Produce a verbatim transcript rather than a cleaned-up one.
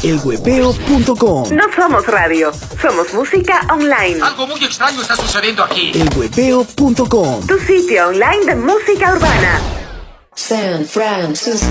el huepeo punto com. No somos radio, somos música online. Algo muy extraño está sucediendo aquí. el huepeo punto com. Tu sitio online de música urbana. San Francisco.